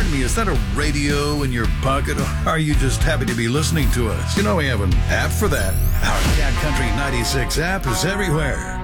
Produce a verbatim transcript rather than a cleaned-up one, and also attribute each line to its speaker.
Speaker 1: Remind me, is that a radio in your pocket, or are you just happy to be listening to us? You know we have an app for that. Our Cat Country ninety-six app is everywhere.